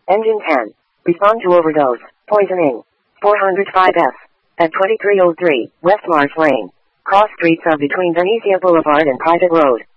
Engine 10. Respond to overdose. Poisoning. 405F. At 2303 West Marsh Lane. Cross streets of between Venezia Boulevard and Private Road.